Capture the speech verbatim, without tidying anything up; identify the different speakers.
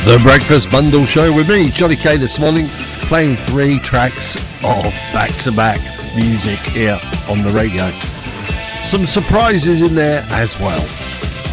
Speaker 1: The Breakfast Bundle Show with me, Johnny K, this morning, playing three tracks of back-to-back music here on the radio. Some surprises in there as well.